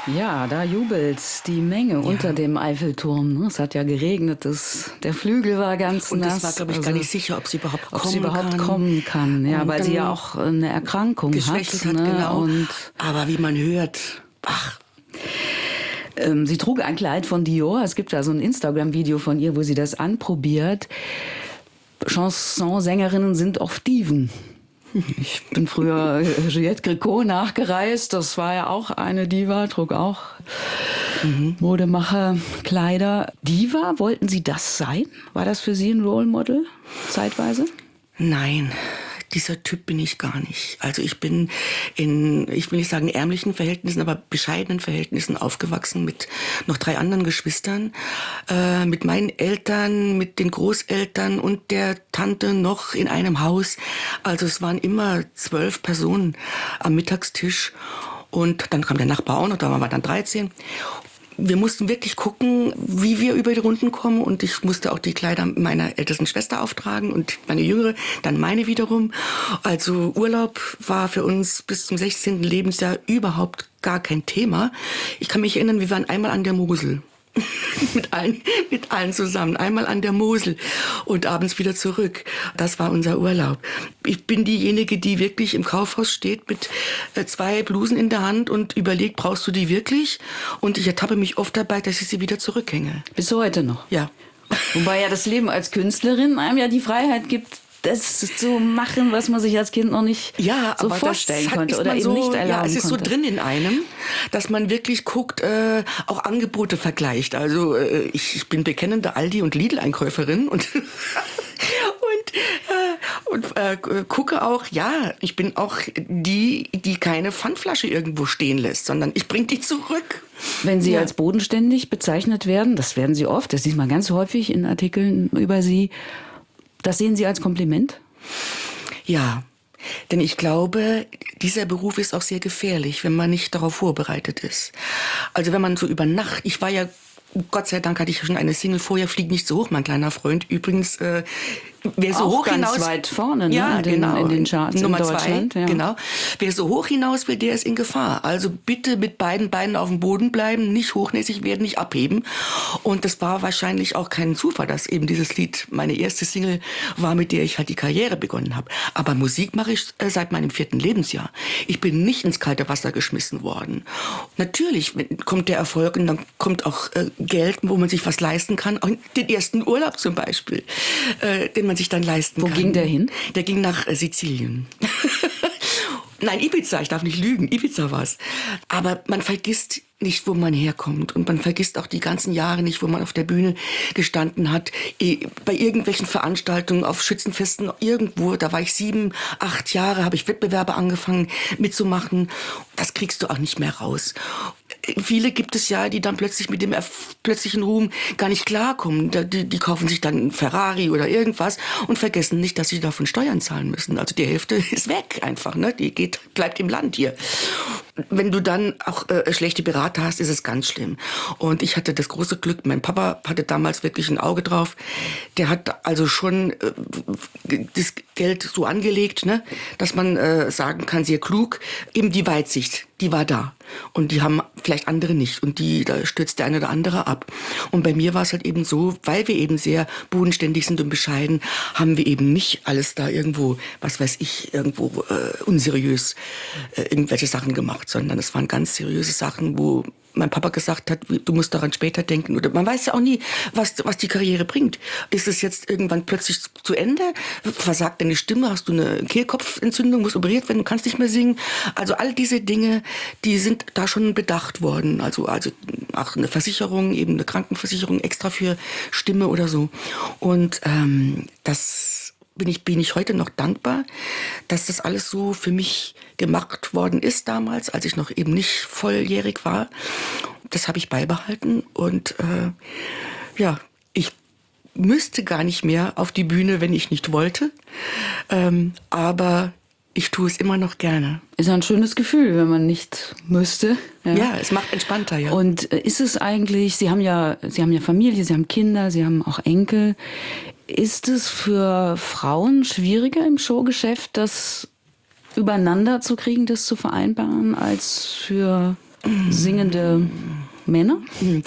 Ja, da jubelt die Menge unter dem Eiffelturm. Ne? Es hat ja geregnet, der Flügel war ganz Und nass. das war, glaube ich, gar nicht sicher, ob sie überhaupt kommen kann. Ja, Und weil sie ja auch eine Erkrankung geschwächelt hat. hat, Ne? genau. Und aber wie man hört, ach. Sie trug ein Kleid von Dior. Es gibt da so ein Instagram-Video von ihr, wo sie das anprobiert. Chansonsängerinnen sind oft Diven. Ich bin früher Juliette Gréco nachgereist. Das war ja auch eine Diva, trug auch Modemacher-Kleider. Diva, wollten Sie das sein? War das für Sie ein Role Model zeitweise? Nein, dieser Typ bin ich gar nicht. Also ich bin ich will nicht sagen ärmlichen Verhältnissen, aber bescheidenen Verhältnissen aufgewachsen mit noch 3 anderen Geschwistern, mit meinen Eltern, mit den Großeltern und der Tante noch in einem Haus. Also es waren immer 12 Personen am Mittagstisch und dann kam der Nachbar auch noch, da waren wir dann 13. Wir mussten wirklich gucken, wie wir über die Runden kommen und ich musste auch die Kleider meiner ältesten Schwester auftragen und meine jüngere, dann meine wiederum. Also Urlaub war für uns bis zum 16. Lebensjahr überhaupt gar kein Thema. Ich kann mich erinnern, wir waren einmal an der Mosel. mit allen zusammen. Einmal an der Mosel und abends wieder zurück. Das war unser Urlaub. Ich bin diejenige, die wirklich im Kaufhaus steht mit 2 Blusen in der Hand und überlegt, brauchst du die wirklich? Und ich ertappe mich oft dabei, dass ich sie wieder zurückhänge. Bis heute noch? Ja. Wobei ja das Leben als Künstlerin einem ja die Freiheit gibt, das zu machen, was man sich als Kind noch nicht so vorstellen konnte oder eben nicht erlauben konnte. Es ist so drin in einem, dass man wirklich guckt, auch Angebote vergleicht. Also ich bin bekennende Aldi- und Lidl-Einkäuferin und gucke auch, ja, ich bin auch die keine Pfandflasche irgendwo stehen lässt, sondern ich bringe die zurück. Wenn Sie als bodenständig bezeichnet werden, das werden Sie oft, das sieht man ganz häufig in Artikeln über Sie, das sehen Sie als Kompliment? Ja, denn ich glaube, dieser Beruf ist auch sehr gefährlich, wenn man nicht darauf vorbereitet ist. Also wenn man so über Nacht, ich war ja, Gott sei Dank hatte ich schon eine Single vorher, Flieg nicht so hoch, mein kleiner Freund. Übrigens, wer so auch hoch ganz hinaus, weit vorne, ne? Ja, genau, in den Charts Nummer in Deutschland. 2, ja. genau. Wer so hoch hinaus will, der ist in Gefahr. Also bitte mit beiden Beinen auf dem Boden bleiben, nicht hochnäsig werden, nicht abheben. Und das war wahrscheinlich auch kein Zufall, dass eben dieses Lied meine erste Single war, mit der ich halt die Karriere begonnen habe. Aber Musik mache ich seit meinem 4. Lebensjahr. Ich bin nicht ins kalte Wasser geschmissen worden. Natürlich kommt der Erfolg und dann kommt auch Geld, wo man sich was leisten kann. Auch den ersten Urlaub zum Beispiel, den man sich dann leisten kann. Wo ging der hin? Der ging nach Sizilien. Nein, Ibiza, ich darf nicht lügen, Ibiza war's. Aber man vergisst nicht, wo man herkommt. Und man vergisst auch die ganzen Jahre nicht, wo man auf der Bühne gestanden hat. Bei irgendwelchen Veranstaltungen, auf Schützenfesten, irgendwo, da war ich 7, 8 Jahre, habe ich Wettbewerbe angefangen mitzumachen. Das kriegst du auch nicht mehr raus. Viele gibt es ja, die dann plötzlich mit dem plötzlichen Ruhm gar nicht klarkommen. Die kaufen sich dann einen Ferrari oder irgendwas und vergessen nicht, dass sie davon Steuern zahlen müssen. Also die Hälfte ist weg einfach, ne? Bleibt im Land hier. Wenn du dann auch schlechte Berater hast, ist es ganz schlimm. Und ich hatte das große Glück, mein Papa hatte damals wirklich ein Auge drauf. Der hat also schon das Geld so angelegt, ne, dass man sagen kann, sehr klug, eben die Weitsicht, die war da. Und die haben vielleicht andere nicht. Und da stürzt der eine oder andere ab. Und bei mir war es halt eben so, weil wir eben sehr bodenständig sind und bescheiden, haben wir eben nicht alles da irgendwo, was weiß ich, irgendwo unseriös irgendwelche Sachen gemacht, sondern es waren ganz seriöse Sachen, wo mein Papa gesagt hat, du musst daran später denken. Oder man weiß ja auch nie, was die Karriere bringt. Ist es jetzt irgendwann plötzlich zu Ende? Versagt deine Stimme? Hast du eine Kehlkopfentzündung? Musst operiert werden? Du kannst nicht mehr singen? Also all diese Dinge, die sind da schon bedacht worden. Also auch eine Versicherung, eben eine Krankenversicherung extra für Stimme oder so. Und das bin ich heute noch dankbar, dass das alles so für mich gemacht worden ist damals, als ich noch eben nicht volljährig war. Das habe ich beibehalten und ich müsste gar nicht mehr auf die Bühne, wenn ich nicht wollte, aber ich tue es immer noch gerne. Ist ein schönes Gefühl, wenn man nicht müsste. Ja, es macht entspannter, ja. Und ist es eigentlich, Sie haben ja Familie, Sie haben Kinder, Sie haben auch Enkel. Ist es für Frauen schwieriger im Showgeschäft, das übereinander zu kriegen, das zu vereinbaren, als für singende Männer?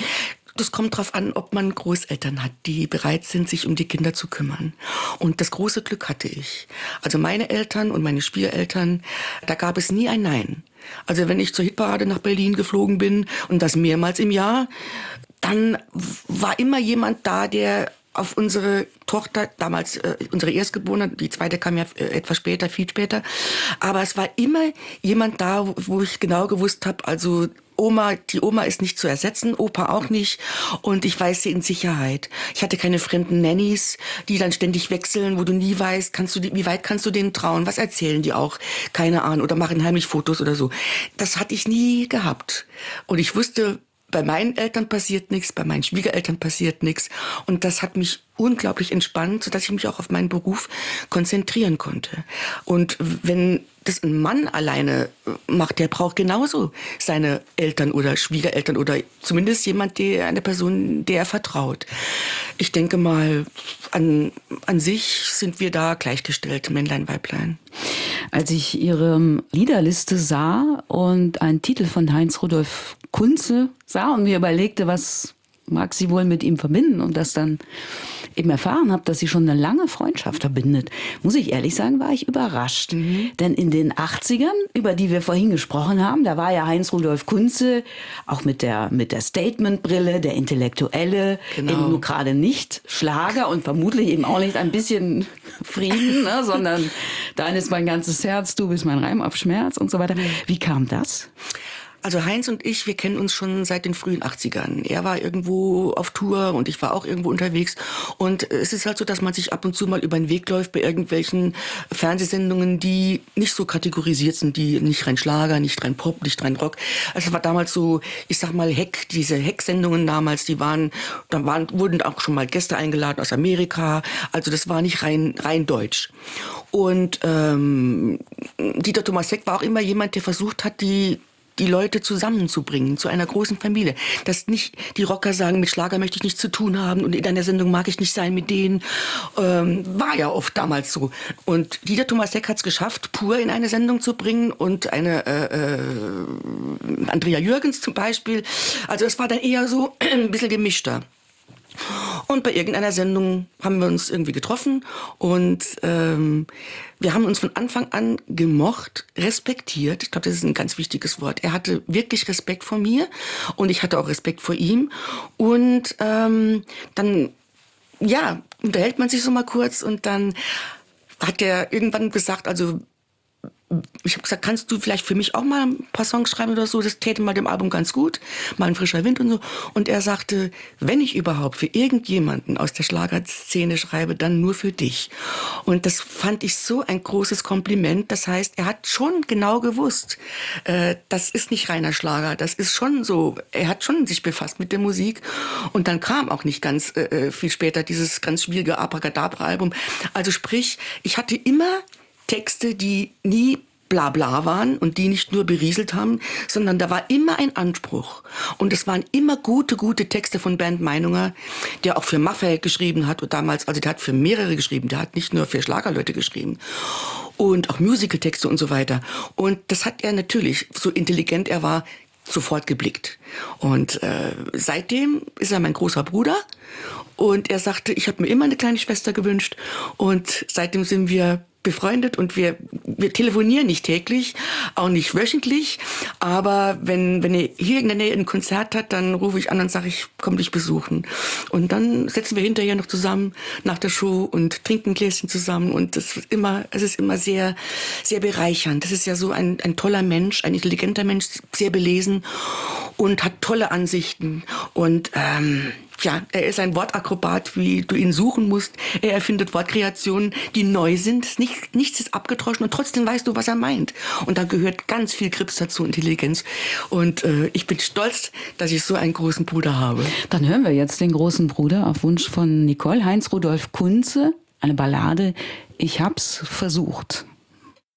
Das kommt darauf an, ob man Großeltern hat, die bereit sind, sich um die Kinder zu kümmern. Und das große Glück hatte ich. Also meine Eltern und meine Schwiegereltern, da gab es nie ein Nein. Also wenn ich zur Hitparade nach Berlin geflogen bin und das mehrmals im Jahr, dann war immer jemand da, der auf unsere Tochter, damals unsere Erstgeborene, die zweite kam ja etwas später, viel später, aber es war immer jemand da, wo ich genau gewusst habe, also die Oma ist nicht zu ersetzen, Opa auch nicht und ich weiß sie in Sicherheit. Ich hatte keine fremden Nannies, die dann ständig wechseln, wo du nie weißt, wie weit kannst du denen trauen, was erzählen die auch, keine Ahnung, oder machen heimlich Fotos oder so. Das hatte ich nie gehabt und ich wusste, bei meinen Eltern passiert nichts, bei meinen Schwiegereltern passiert nichts. Und das hat mich unglaublich entspannt, sodass ich mich auch auf meinen Beruf konzentrieren konnte. Und wenn das ein Mann alleine macht, der braucht genauso seine Eltern oder Schwiegereltern oder zumindest eine Person, der er vertraut. Ich denke mal, an sich sind wir da gleichgestellt, Männlein, Weiblein. Als ich Ihre Liederliste sah und einen Titel von Heinz Rudolf Kunze sah und mir überlegte, was mag sie wohl mit ihm verbinden und das dann eben erfahren habe, dass sie schon eine lange Freundschaft verbindet, muss ich ehrlich sagen, war ich überrascht. Denn in den 80ern, über die wir vorhin gesprochen haben, da war ja Heinz Rudolf Kunze auch mit der Statementbrille, der Intellektuelle, genau. Eben nur gerade nicht Schlager und vermutlich eben auch nicht ein bisschen Frieden, ne, sondern dein ist mein ganzes Herz, du bist mein Reim auf Schmerz und so weiter. Wie kam das? Also Heinz und ich, wir kennen uns schon seit den frühen 80ern. Er war irgendwo auf Tour und ich war auch irgendwo unterwegs. Und es ist halt so, dass man sich ab und zu mal über den Weg läuft bei irgendwelchen Fernsehsendungen, die nicht so kategorisiert sind, die nicht rein Schlager, nicht rein Pop, nicht rein Rock. Also es war damals so, ich sag mal diese Heck-Sendungen damals, wurden auch schon mal Gäste eingeladen aus Amerika. Also das war nicht rein deutsch. Und Dieter Thomas Heck war auch immer jemand, der versucht hat, die Leute zusammenzubringen zu einer großen Familie. Dass nicht die Rocker sagen, mit Schlager möchte ich nichts zu tun haben und in einer Sendung mag ich nicht sein mit denen. War ja oft damals so. Und Dieter Thomas Heck hat es geschafft, Pur in eine Sendung zu bringen und eine Andrea Jürgens zum Beispiel. Also es war dann eher so ein bisschen gemischter. Und bei irgendeiner Sendung haben wir uns irgendwie getroffen und wir haben uns von Anfang an gemocht, respektiert. Ich glaube, das ist ein ganz wichtiges Wort. Er hatte wirklich Respekt vor mir und ich hatte auch Respekt vor ihm. Und dann, ja, unterhält man sich so mal kurz und dann hat er irgendwann gesagt, also ich habe gesagt, kannst du vielleicht für mich auch mal ein paar Songs schreiben oder so? Das täte mal dem Album ganz gut, mal ein frischer Wind und so. Und er sagte, wenn ich überhaupt für irgendjemanden aus der Schlagerszene schreibe, dann nur für dich. Und das fand ich so ein großes Kompliment. Das heißt, er hat schon genau gewusst, das ist nicht reiner Schlager, das ist schon so. Er hat schon sich befasst mit der Musik. Und dann kam auch nicht ganz viel später dieses ganz schwierige Abracadabra-Album. Also sprich, ich hatte immer Texte, die nie bla bla waren und die nicht nur berieselt haben, sondern da war immer ein Anspruch. Und es waren immer gute Texte von Bernd Meinunger, der auch für Maffay geschrieben hat und damals, also der hat für mehrere geschrieben, der hat nicht nur für Schlagerleute geschrieben. Und auch Musical-Texte und so weiter. Und das hat er natürlich, so intelligent er war, sofort geblickt. Und seitdem ist er mein großer Bruder. Und er sagte, ich habe mir immer eine kleine Schwester gewünscht. Und seitdem sind wir befreundet und wir telefonieren nicht täglich, auch nicht wöchentlich, aber wenn er hier in der Nähe ein Konzert hat, dann rufe ich an und sage, ich komme dich besuchen. Und dann setzen wir hinterher noch zusammen nach der Show und trinken ein Gläschen zusammen und es ist immer sehr, sehr bereichernd. Das ist ja so ein toller Mensch, ein intelligenter Mensch, sehr belesen und hat tolle Ansichten und ja, er ist ein Wortakrobat, wie du ihn suchen musst. Er erfindet Wortkreationen, die neu sind. Nichts ist abgedroschen und trotzdem weißt du, was er meint. Und da gehört ganz viel Grips dazu, Intelligenz. Und ich bin stolz, dass ich so einen großen Bruder habe. Dann hören wir jetzt den großen Bruder auf Wunsch von Nicole, Heinz Rudolf Kunze, eine Ballade, Ich hab's versucht.